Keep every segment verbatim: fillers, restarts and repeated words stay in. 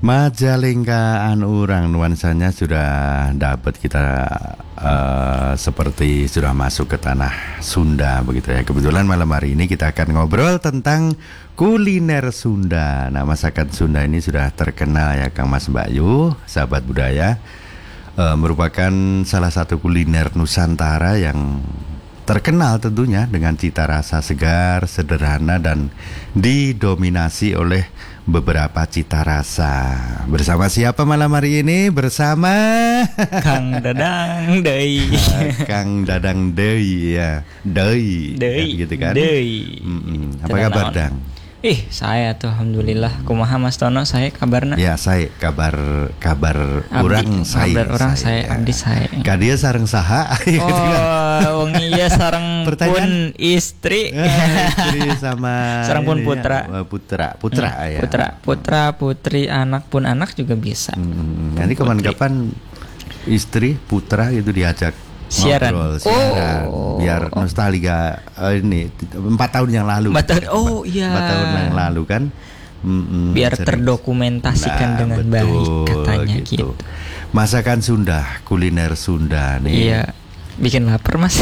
Majalengkaan orang nuansanya sudah dapat kita uh, seperti sudah masuk ke tanah Sunda begitu ya. Kebetulan malam hari ini kita akan ngobrol tentang kuliner Sunda. Nah, masakan Sunda ini sudah terkenal ya Kang Mas Bayu, sahabat budaya, uh, merupakan salah satu kuliner Nusantara yang terkenal tentunya dengan cita rasa segar, sederhana dan didominasi oleh beberapa cita rasa. Bersama siapa malam hari ini? Bersama Kang Dadang Deui. Kang Dadang Deui ya. Deui. Deui. Gitu kan? Deui. Mm-mm. Apa kabar Dang? Ih, saya tuh alhamdulillah. Kumaha Mas Tono, saya kabarna? Ya, saya kabar kabar abdi, orang saya. Kabar orang saya, saya abdi saya. Kadia sareng saha? Oh, wong iya sareng pun istri. Istri sama sareng pun putra. Ya, putra, putra hmm, ya. Putra, putra, putri, anak pun anak juga bisa. Hmm, nanti kapan-kapan istri, putra gitu diajak siaran, ngobrol, siaran oh. biar nostalgia uh, ini empat tahun yang lalu. Empat tahun, oh iya. Empat tahun yang lalu kan. Mm-mm, biar sering. Terdokumentasikan nah, dengan betul, baik katanya gitu. gitu. Masakan Sunda, kuliner Sunda nih. Iya, bikin lapar Mas.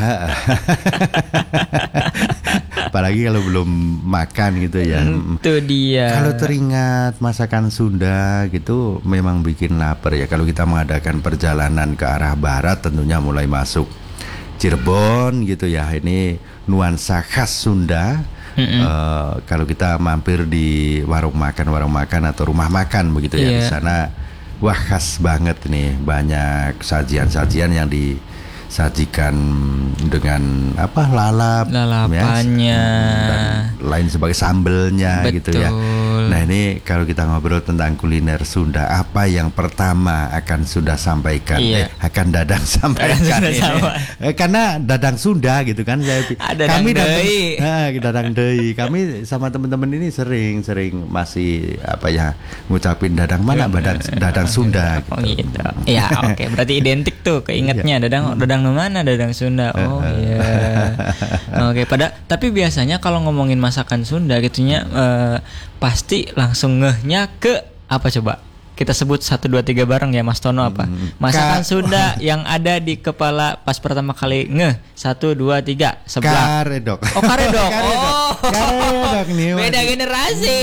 Apalagi kalau belum makan gitu ya. Itu dia. Kalau teringat masakan Sunda gitu memang bikin lapar ya. Kalau kita mengadakan perjalanan ke arah barat tentunya mulai masuk Cirebon gitu ya. Ini nuansa khas Sunda. Uh, kalau kita mampir di warung makan, warung makan atau rumah makan begitu ya, yeah. Di sana wah khas banget nih, banyak sajian-sajian yang disajikan dengan apa lalap, lalapannya, ya, dan lain sebagai sambelnya. Betul. Gitu ya. Nah ini kalau kita ngobrol tentang kuliner Sunda, apa yang pertama akan Sunda sampaikan? Iya. Eh, akan Dadang sampaikan ini. Eh, karena Dadang Sunda gitu kan. Saya, kami Deui. Nah, Dadang Deui. Kami sama teman-teman ini sering-sering masih apa ya ngucapin Dadang mana, Dadang, Dadang Sunda. Gitu. Oh gitu. Ya oke. Okay. Berarti identik tuh keingetnya Dadang. Dadang mana? Dadang Sunda. Oh iya. Oke. Okay. Pada tapi biasanya kalau ngomongin masakan Sunda gitunya. Uh, pasti langsung ngehnya ke apa coba? Kita sebut satu dua tiga bareng ya Mas Tono apa? Masakan Ka- Sunda yang ada di kepala pas pertama kali ngeh. satu dua tiga sebelah. Karedok. Oh, karedok. Oh. Karedok nih. Beda generasi.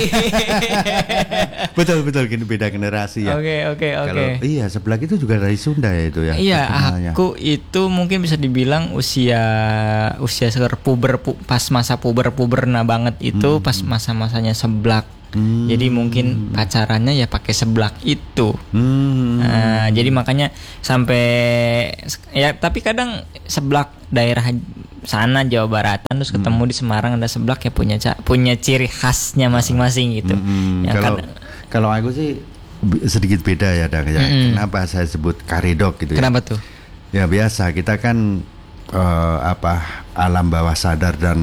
betul betul gini beda generasi ya. Oke, oke, oke. Iya, sebelah itu juga dari Sunda ya itu ya. Iya, aku itu mungkin bisa dibilang usia usia sekitar puber pu, pas masa puber-puberna banget itu hmm. pas masa-masanya seblak. Hmm. Jadi mungkin pacarannya ya pakai seblak itu. Hmm. Nah, jadi makanya sampai ya tapi kadang seblak daerah sana Jawa Baratan terus ketemu hmm. di Semarang ada seblak ya punya punya ciri khasnya masing-masing gitu. Hmm. Ya, kalau kan, kalau aku sih sedikit beda ya Dang ya. Hmm. Kenapa saya sebut karedok gitu ya? Kenapa tuh? Ya biasa kita kan uh, apa alam bawah sadar dan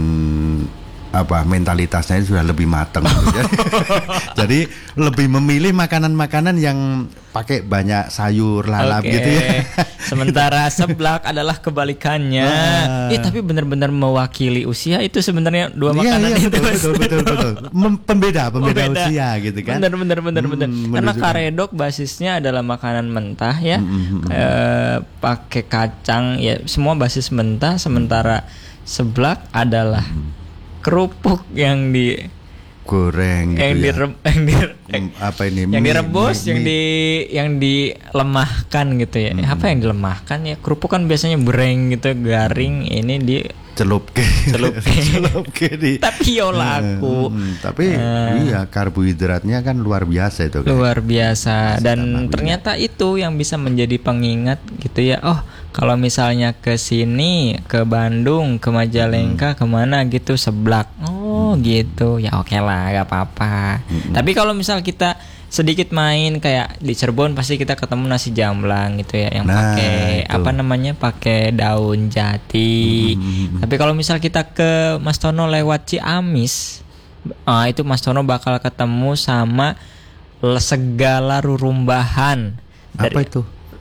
apa mentalitasnya sudah lebih matang gitu ya. Jadi lebih memilih makanan-makanan yang pakai banyak sayur lalap okay. gitu ya. Sementara seblak adalah kebalikannya. Nah. Eh tapi benar-benar mewakili usia itu sebenarnya dua makanan iya, iya, itu. Betul betul betul, betul. Mem- pembeda pembeda Pembeda. usia gitu kan. Benar benar benar hmm, benar. Karena karedok basisnya adalah makanan mentah ya. Hmm, hmm, e, pakai kacang ya semua basis mentah sementara seblak adalah hmm. kerupuk yang di goreng gitu yang ya. Direb, yang di apa ini yang mie, direbus mie, yang mie. di yang dilemahkan gitu ya. Hmm. Apa yang dilemahkan ya? Kerupuk kan biasanya bereng gitu, garing, ini di celup ke celup ke celup ke di tapi yo laku. Hmm, tapi uh, iya karbohidratnya kan luar biasa itu kan. Luar biasa dan ternyata itu yang bisa menjadi pengingat gitu ya. Oh, kalau misalnya ke sini, ke Bandung, ke Majalengka, hmm. kemana gitu seblak. Oh, hmm. gitu. Ya oke okay lah, gak apa-apa. Hmm. Tapi kalau misal kita sedikit main kayak di Cirebon pasti kita ketemu nasi jamblang gitu ya yang nah, pakai apa namanya pakai daun jati. Mm-hmm. Tapi kalau misal kita ke Mas Tono lewat Ciamis, ah, itu Mas Tono bakal ketemu sama segala rurumbahan. Dari, apa itu?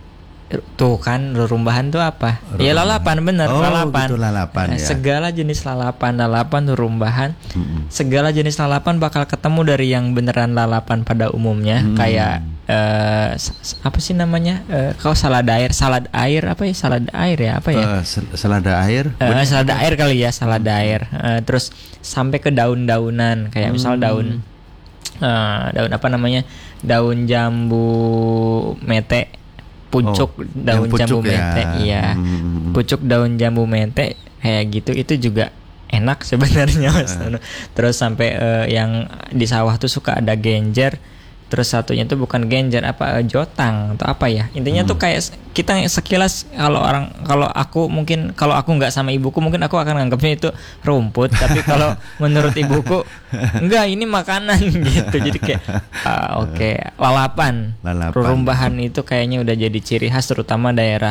tuh kan rerumbahan tuh apa? Rerumbahan. Ya lalapan bener, oh, lalapan. Gitu, lalapan Nah, ya. segala jenis lalapan, lalapan rerumbahan. Mm-mm. Segala jenis lalapan bakal ketemu dari yang beneran lalapan pada umumnya, Mm. kayak eh, apa sih namanya? Eh, kalau salad air, salad air apa ya? Salad air ya apa ya? Uh, sel- selada air. Eh, salad air kali ya, salad air. Eh, terus sampai ke daun-daunan, kayak misal Hmm. daun eh, daun apa namanya? Daun jambu mete. Pucuk Oh, daun yang pucuk jambu ya. mente, iya. Hmm. Pucuk daun jambu mente kayak gitu itu juga enak sebenarnya Mas Tono. Terus sampai eh, yang di sawah tuh suka ada genjer. Terus satunya tuh bukan genjer apa eh, jotang atau apa ya. Intinya tuh kayak s- kita sekilas kalau orang kalau aku mungkin kalau aku nggak sama ibuku mungkin aku akan nganggapnya itu rumput, tapi kalau menurut ibuku enggak ini makanan gitu. Jadi kayak ah, oke, lalapan. Lalapan. Rerumbahan itu kayaknya udah jadi ciri khas terutama daerah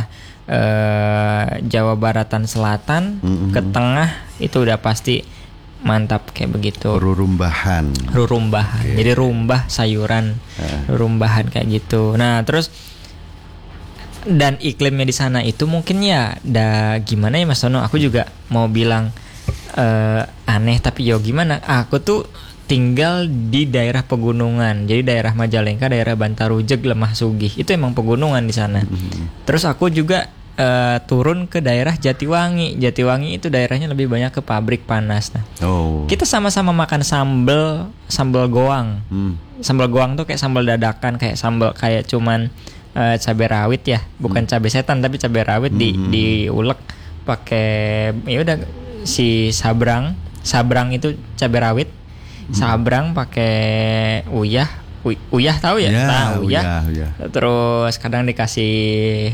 eh, Jawa Baratan Selatan Mm-mm. ke tengah itu udah pasti mantap kayak begitu. Rurumbahan. Rurumbahan. Oke. Jadi rumbah sayuran, Eh. rurumbahan kayak gitu. Nah, terus dan iklimnya di sana itu mungkin ya da gimana ya Mas Tono, aku juga mau bilang eh, aneh tapi yo gimana? Aku tuh tinggal di daerah pegunungan. Jadi daerah Majalengka, daerah Bantarujeg, Lemah Sugih. Itu emang pegunungan di sana. Terus aku juga eh, turun ke daerah Jatiwangi. Jatiwangi itu daerahnya lebih banyak ke pabrik panas. Nah, Oh. kita sama-sama makan sambal sambal goang. Hmm. Sambal goang tuh kayak sambal dadakan, kayak sambal kayak cuman eh, cabai rawit ya, bukan cabai setan tapi cabai rawit di Hmm. diulek pakai ya udah si sabrang. Sabrang itu cabai rawit. Sabrang pakai uyah. Uy- uyah tahu ya? Ya, Nah, uyah. uyah, uyah. Terus kadang dikasih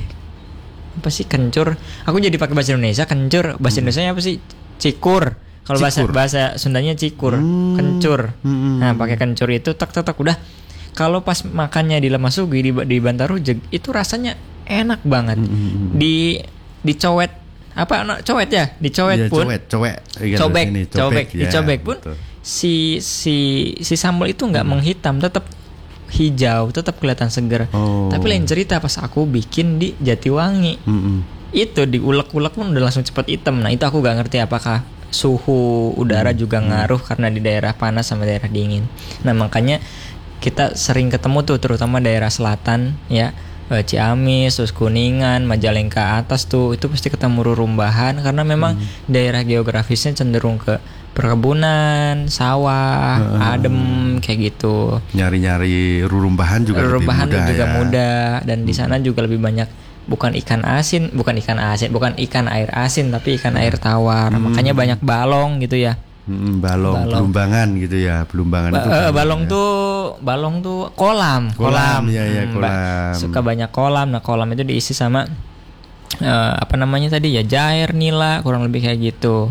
apa sih kencur. Aku jadi pakai bahasa Indonesia kencur. Bahasa Indonesianya apa sih? Cikur. Kalau bahasa Cikur. bahasa Sundanya cikur, Hmm. kencur. Hmm. Nah, pakai kencur itu tek tek tek udah. Kalau pas makannya di Lemah Sugih di di Bantarujeg itu rasanya enak banget. Hmm. Di dicowet apa no, cowet ya? Dicowet Ya, pun. cowet, cowek. Iya, Cobek, ini, cobek, ya, dicobek pun betul. si si si sambal itu nggak menghitam, tetap hijau, tetap kelihatan seger. Oh. Tapi lain cerita pas aku bikin di Jatiwangi, Mm-mm. itu diulek-ulek pun udah langsung cepet hitam. Nah itu aku nggak ngerti apakah suhu udara juga ngaruh karena di daerah panas sama daerah dingin. Nah makanya kita sering ketemu tuh terutama daerah selatan ya. eh, Ciamis, terus Kuningan, Majalengka atas tuh itu pasti ketemu rurumbahan karena memang daerah geografisnya cenderung ke perkebunan, sawah, adem kayak gitu. Nyari-nyari rurumbahan juga Rurumbahan lebih mudah juga ya. mudah dan di sana juga lebih banyak bukan ikan asin, bukan ikan asin, bukan ikan air asin tapi ikan air tawar. Makanya banyak balong gitu ya. Mm, balong, Balong. belumbangan gitu ya, belumbangan Ba- itu. eh, kan, balong ya. tuh balong tuh kolam, Kolam, iya, iya, Hmm, ba- kolam. suka banyak kolam. Nah, kolam itu diisi sama eh, apa namanya tadi ya, jair, nila, kurang lebih kayak gitu.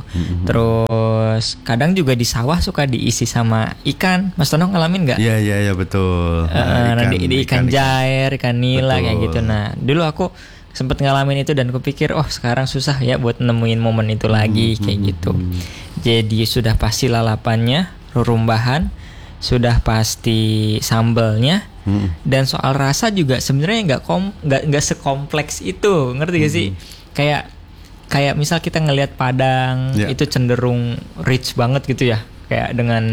Terus kadang juga di sawah suka diisi sama ikan. Mas Tono ngalamin nggak? Iya, iya, iya, betul. Eh, nah, di, di ikan, jair, ikan nila kayak Betul. gitu. Nah, dulu aku sempet ngalamin itu dan kupikir, oh sekarang susah ya buat nemuin momen itu lagi kayak gitu. Jadi sudah pasti lalapannya, rurumbahan, sudah pasti sambalnya, Mm. dan soal rasa juga sebenarnya nggak kom nggak nggak sekompleks itu, ngerti gak sih? Kayak kayak misal kita ngelihat Padang Ya. itu cenderung rich banget gitu ya, kayak dengan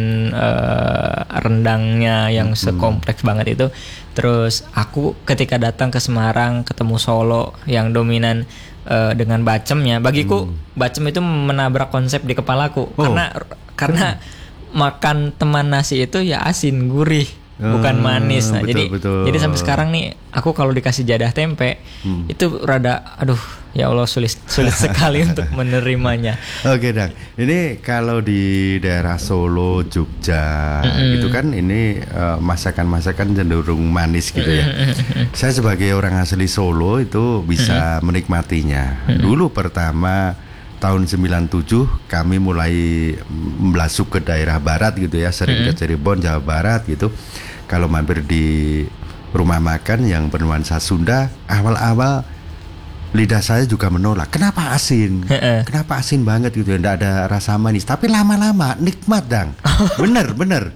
eh, rendangnya yang sekompleks banget itu. Terus aku ketika datang ke Semarang ketemu Solo yang dominan eh, dengan bacemnya, bagiku bacem itu menabrak konsep di kepalaku Oh. karena karena makan teman nasi itu ya asin gurih, bukan Oh, manis. Nah, betul, jadi betul. jadi sampai sekarang nih aku kalau dikasih jadah tempe Hmm. itu rada aduh ya Allah sulit sulit sekali untuk menerimanya. Oke, Dang. Ini kalau di daerah Solo, Jogja, gitu kan ini eh, masakan-masakan cenderung manis gitu ya. Saya sebagai orang asli Solo itu bisa menikmatinya. Dulu pertama tahun sembilan tujuh kami mulai melasuk ke daerah barat gitu ya, sering ke Cirebon, Jawa Barat gitu. Kalau mampir di rumah makan yang bernuansa Sunda, awal-awal lidah saya juga menolak. Kenapa asin? Kenapa asin banget gitu ya? Nggak ada rasa manis. Tapi lama-lama nikmat, Dang. Bener, bener.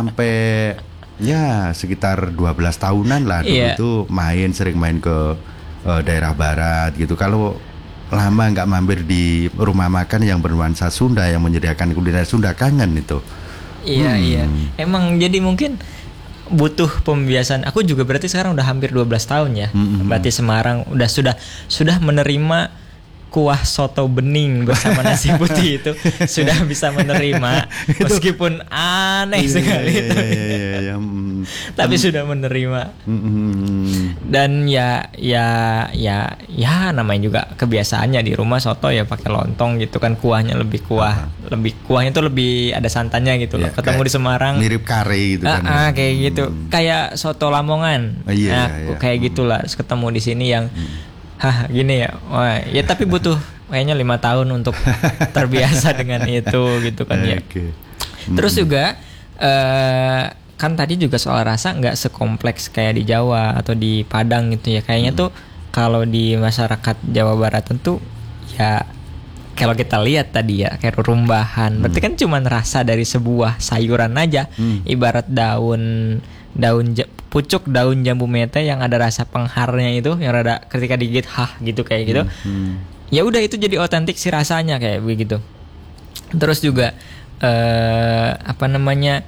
Sampai ya sekitar dua belas tahunan lah dulu Iya. itu main, sering main ke uh, daerah barat gitu. Kalau lama nggak mampir di rumah makan yang bernuansa Sunda yang menyediakan kuliner Sunda, kangen itu. Iya hmm. iya. Emang jadi mungkin butuh pembiasaan. Aku juga berarti sekarang udah hampir dua belas tahun ya. Hmm. Berarti Semarang udah sudah sudah menerima kuah soto bening bersama nasi putih itu sudah bisa menerima meskipun aneh iya, sekali iya, itu. Iya, iya, iya. Mm. Tapi mm. sudah menerima. Mm-hmm. Dan ya ya ya ya namanya juga kebiasaannya di rumah soto ya pakai lontong gitu kan, kuahnya lebih kuah, uh-huh. lebih kuahnya tuh lebih ada santannya gitu loh. Ya, ketemu di Semarang mirip kare gitu kan. Ah, ah kayak hmm. gitu. Kayak soto Lamongan. Oh, iya, nah, iya. kayak hmm. gitulah. Terus ketemu di sini yang hmm. hah gini ya, wah ya tapi butuh kayaknya lima tahun untuk terbiasa dengan itu gitu kan ya. Okay. Mm. Terus juga uh, kan tadi juga soal rasa nggak sekompleks kayak di Jawa atau di Padang gitu ya. Kayaknya mm. tuh kalau di masyarakat Jawa Barat tentu ya kalau kita lihat tadi ya kayak rumbahan, mm. berarti kan cuma rasa dari sebuah sayuran aja, mm. ibarat daun daun pucuk daun jambu mete yang ada rasa pengharnya itu yang rada ketika digigit hah gitu kayak gitu. Hmm. Ya udah itu jadi otentik sih rasanya kayak begitu. Terus juga eh, apa namanya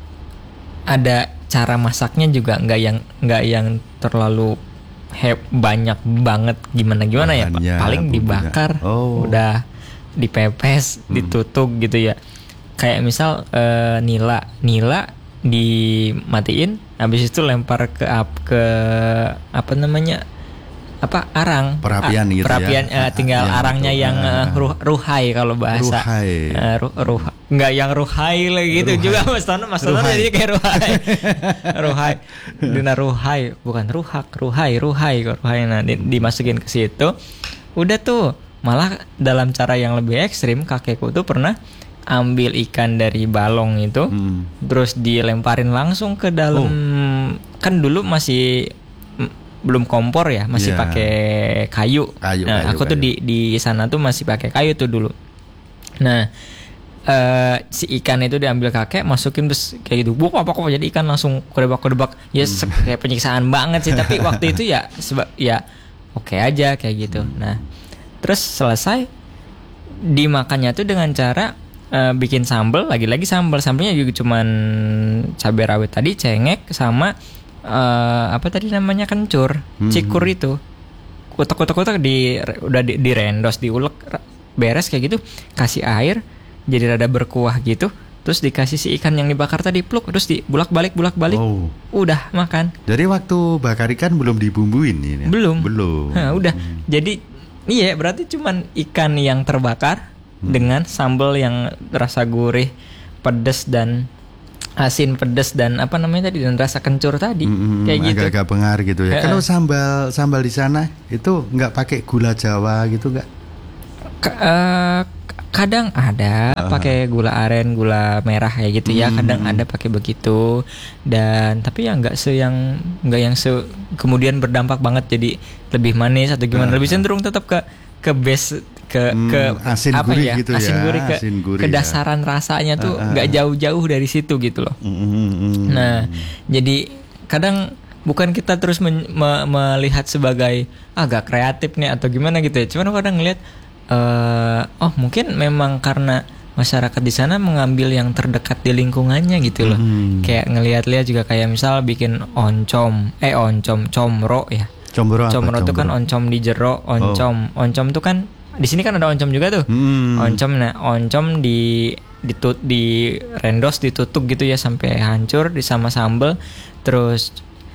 ada cara masaknya juga nggak yang nggak yang terlalu he, banyak banget gimana gimana ya Pak. Paling dibakar oh. udah dipepes hmm. ditutuk gitu ya. Kayak misal eh, nila nila dimatiin, habis itu lempar ke ap ke apa namanya apa arang perapian ah, gitu perapian ya uh, tinggal ya, arangnya betul. yang uh, ruh, ruhai kalau bahasa ruhai uh, ruh, ruh nggak yang ruhai lagi gitu ruhai. Juga Mas Tono Mas Tono jadi kayak ruhai ruhai dina ruhai bukan ruhak ruhai ruhai ruhai nah di, dimasukin ke situ udah tuh. Malah dalam cara yang lebih ekstrim kakekku tuh pernah ambil ikan dari balong itu, hmm. terus dilemparin langsung ke dalam. Oh. Kan dulu masih m- belum kompor ya, masih yeah. pakai kayu. kayu. Nah, kayu, aku kayu. tuh di di sana tuh masih pakai kayu tuh dulu. Nah, uh, si ikan itu diambil kakek, masukin terus kayak gitu. Buk apa kok jadi ikan langsung kedebak-kedebak. Ya hmm. kayak penyiksaan banget sih. Tapi waktu itu ya sebab ya oke okay aja kayak gitu. Hmm. Nah, terus selesai dimakannya tuh dengan cara Uh, bikin sambal, lagi-lagi sambal sambelnya juga cuman cabai rawit tadi, cengek sama uh, apa tadi namanya kencur, hmm. cikur itu, kotak-kotak-kotak di udah di, direndos, diulek, beres kayak gitu, kasih air, jadi rada berkuah gitu, terus dikasih si ikan yang dibakar tadi pluk, terus dibulak-balik bulak-balik, oh. udah makan. Jadi waktu bakar ikan belum dibumbuin ini? Belum, belum. Nah, udah, hmm. jadi iya berarti cuman ikan yang terbakar. Hmm. Dengan sambal yang rasa gurih, pedas dan asin pedas dan apa namanya tadi dan rasa kencur tadi hmm, kayak gitu. Agak-agak pengar gitu ya. E-e. Kalau sambal sambal di sana itu nggak pakai gula Jawa gitu nggak? K- uh, kadang ada uh. pakai gula aren, gula merah kayak gitu ya. Hmm. Kadang ada pakai begitu dan tapi ya nggak se yang nggak yang se kemudian berdampak banget jadi lebih manis atau gimana. Uh. Lebih cenderung tetap ke ke base ke hmm, ke asin apa gurih ya gitu asin ya, gurih ke asin gurih kedasaran ya. Rasanya tuh nggak uh, uh. jauh-jauh dari situ gitu loh. Mm, mm, mm. Nah jadi kadang bukan kita terus men- me- melihat sebagai agak kreatif nih atau gimana gitu ya. Cuman kadang ngelihat uh, oh mungkin memang karena masyarakat di sana mengambil yang terdekat di lingkungannya gitu loh. Mm. Kayak ngelihat-lihat juga kayak misal bikin oncom eh oncom comro ya. Comro apa? Comro itu kan oncom di jero, oncom. Oh. Oncom tuh kan di sini kan ada oncom juga tuh. Hmm. Oncom nah, oncom di ditut di rendos ditutup gitu ya sampai hancur di sama sambal. Terus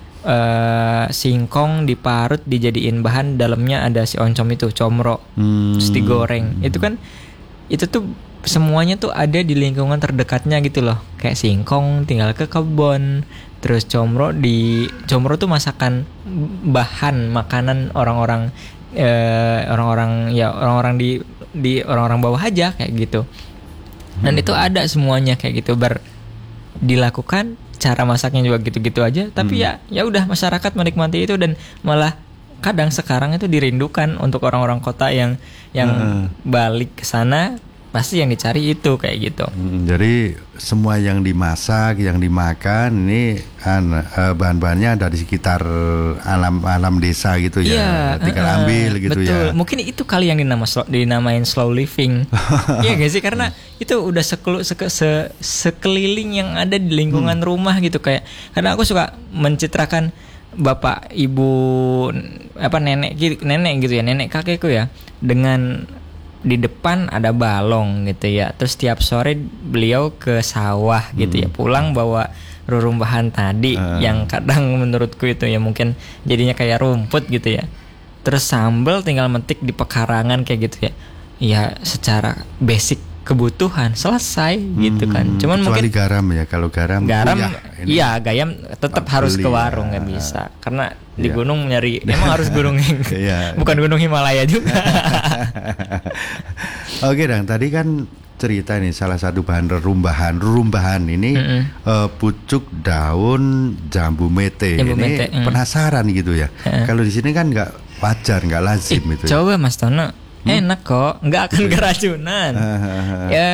uh, singkong diparut dijadiin bahan, dalamnya ada si oncom itu, comro. Hmm. Terus digoreng. Itu kan itu tuh semuanya tuh ada di lingkungan terdekatnya gitu loh. Kayak singkong tinggal ke kebun. Terus comro di comro tuh masakan bahan makanan orang-orang eh, orang-orang ya orang-orang di di orang-orang bawah aja kayak gitu. Dan hmm. itu ada semuanya kayak gitu ber dilakukan, cara masaknya juga gitu-gitu aja. Tapi hmm. ya ya udah masyarakat menikmati itu dan malah kadang sekarang itu dirindukan untuk orang-orang kota yang yang hmm. balik ke sana pasti yang dicari itu kayak gitu. Hmm, jadi semua yang dimasak, yang dimakan ini an, uh, bahan-bahannya ada di sekitar alam alam desa gitu ya. Iya, Tinggal uh, ambil gitu betul. ya. Mungkin itu kali yang dinama slow, dinamain slow living. Iya gak sih? Karena itu udah sekelu, seke, se, sekeliling yang ada di lingkungan hmm. rumah gitu kayak. Karena aku suka mencitrakan bapak, ibu, apa nenek gitu, nenek gitu ya, nenek kakekku ya, dengan di depan ada balong gitu ya. Terus tiap sore beliau ke sawah gitu hmm. ya, pulang bawa rerumbahan tadi uh. yang kadang menurutku itu ya mungkin jadinya kayak rumput gitu ya. Terus sambal tinggal metik di pekarangan kayak gitu ya. Ya secara basic kebutuhan selesai gitu kan. Cuman kecuali mungkin garam ya, kalau garam garam kuyah, iya garam tetap harus ke warung nggak ya. Bisa karena di ya. Gunung nyari emang harus gunung ya. Bukan gunung Himalaya juga. Oke Dang, tadi kan cerita nih salah satu bahan rerumbahan rerumbahan ini mm-hmm. uh, pucuk daun jambu mete. Jambu ini mete, mm. penasaran gitu ya. Mm. Kalau di sini kan nggak wajar, nggak lazim eh, itu. Coba Mas Tono. Hmm? Enak kok, nggak akan keracunan. Ya,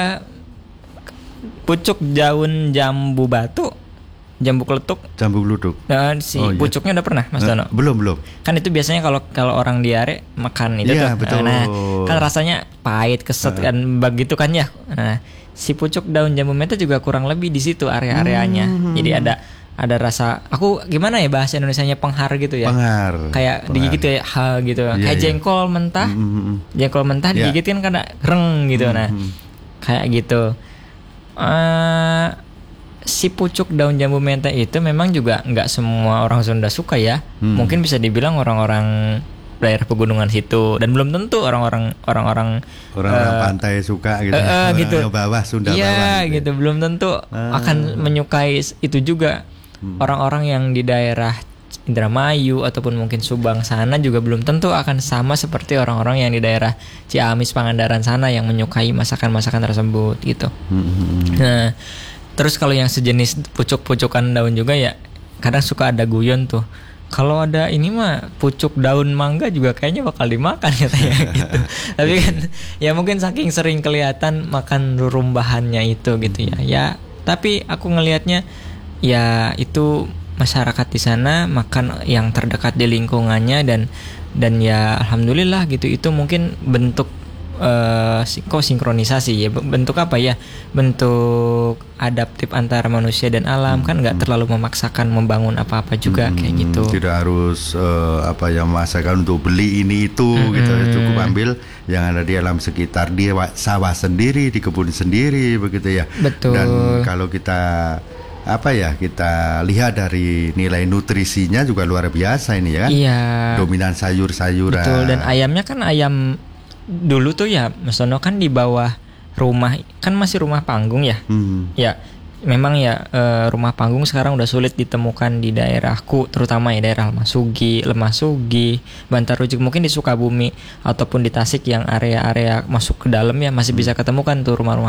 pucuk daun jambu batu, jambu kletuk, jambu geluduk. Dan si oh, pucuknya iya. Udah pernah, Mas Dono? Uh, belum belum. Kan itu biasanya kalau kalau orang diare makan itu yeah, tuh. Betul. Nah, kan rasanya pahit, keset uh. kan begitu kan ya. Nah, si pucuk daun jambu mete juga kurang lebih di situ area-areanya. Hmm. Jadi ada ada rasa, aku gimana ya bahasa Indonesianya, penghar gitu ya. Penghar. Kayak penghar. digigit ya, ha gitu. Yeah, kayak yeah. jengkol mentah. Mm-hmm. Jengkol mentah yeah. digigit kan karena reng gitu. Mm-hmm. Nah, kayak gitu. Uh, si pucuk daun jambu mete itu memang juga nggak semua orang Sunda suka ya. Mm. Mungkin bisa dibilang orang-orang daerah pegunungan situ, dan belum tentu orang-orang orang-orang orang-orang uh, pantai suka gitu, uh, uh, gitu. Bawah Sunda iya, bawah gitu. gitu belum tentu uh. akan menyukai itu juga. hmm. Orang-orang yang di daerah Indramayu ataupun mungkin Subang sana juga belum tentu akan sama seperti orang-orang yang di daerah Ciamis, Pangandaran sana yang menyukai masakan-masakan tersebut gitu. hmm. Nah, terus kalau yang sejenis pucuk-pucukan daun juga ya kadang suka ada guyon tuh, kalau ada ini mah pucuk daun mangga juga kayaknya bakal dimakan katanya gitu. Tapi kan ya mungkin saking sering kelihatan makan rerumbahannya itu gitu ya. Ya, tapi aku ngelihatnya ya itu masyarakat di sana makan yang terdekat di lingkungannya, dan dan ya alhamdulillah gitu. Itu mungkin bentuk Uh, kok sinkronisasi ya, bentuk apa ya, bentuk adaptif antara manusia dan alam. hmm. Kan nggak terlalu memaksakan membangun apa-apa juga. hmm. Kayak gitu, tidak harus uh, apa yang memaksakan untuk beli ini itu. hmm. gitu ya. Cukup ambil yang ada di alam sekitar, di sawah sendiri, di kebun sendiri begitu ya. Betul. Dan kalau kita apa ya, kita lihat dari nilai nutrisinya juga luar biasa ini ya kan. Iya. Dominan sayur-sayuran. Betul. Dan ayamnya kan ayam dulu tuh ya Mas Tono kan di bawah rumah, kan masih rumah panggung ya. hmm. Ya memang ya e, rumah panggung sekarang udah sulit ditemukan di daerahku, terutama ya daerah Lemasugi, Lemasugi, Bantarujuk, mungkin di Sukabumi ataupun di Tasik yang area-area masuk ke dalam ya masih bisa ketemukan tuh rumah-rumah